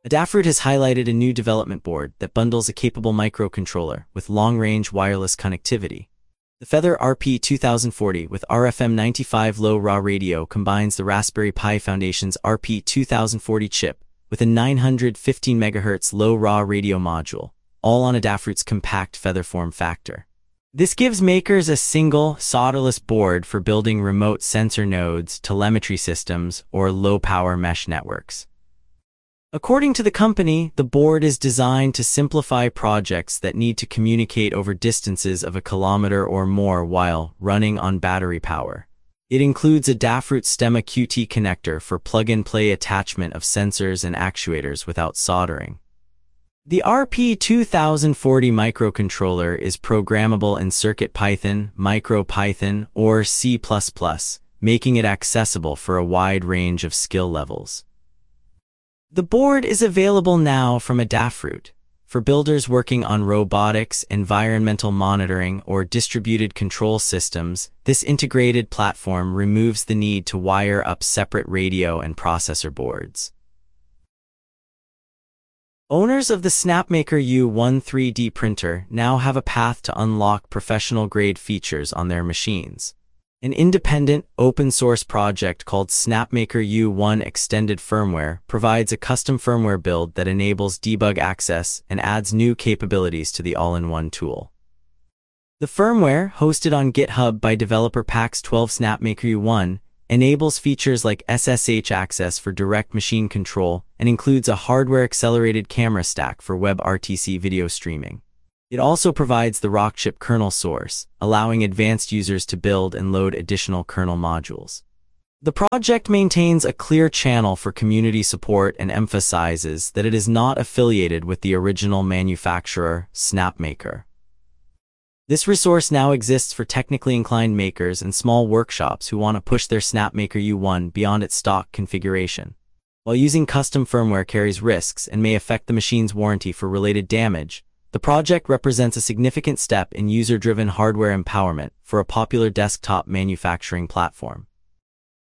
Adafruit has highlighted a new development board that bundles a capable microcontroller with long-range wireless connectivity. The Feather RP2040 with RFM95 low raw radio combines the Raspberry Pi Foundation's RP2040 chip with a 915 MHz low raw radio module, all on Adafruit's compact Feather form factor. This gives makers a single, solderless board for building remote sensor nodes, telemetry systems, or low-power mesh networks. According to the company, the board is designed to simplify projects that need to communicate over distances of 1 kilometer or more while running on battery power. It includes a Adafruit Stemma QT connector for plug-and-play attachment of sensors and actuators without soldering. The RP2040 microcontroller is programmable in CircuitPython, MicroPython, or C++, making it accessible for a wide range of skill levels. The board is available now from Adafruit. For builders working on robotics, environmental monitoring, or distributed control systems, this integrated platform removes the need to wire up separate radio and processor boards. Owners of the SnapMaker U1 3D printer now have a path to unlock professional-grade features on their machines. An independent, open-source project called SnapMaker U1 Extended Firmware provides a custom firmware build that enables debug access and adds new capabilities to the all-in-one tool. The firmware, hosted on GitHub by developer Pax12 SnapMaker U1, enables features like SSH access for direct machine control and includes a hardware-accelerated camera stack for WebRTC video streaming. It also provides the Rockchip kernel source, allowing advanced users to build and load additional kernel modules. The project maintains a clear channel for community support and emphasizes that it is not affiliated with the original manufacturer, SnapMaker. This resource now exists for technically inclined makers and small workshops who want to push their SnapMaker U1 beyond its stock configuration. While using custom firmware carries risks and may affect the machine's warranty for related damage, the project represents a significant step in user-driven hardware empowerment for a popular desktop manufacturing platform.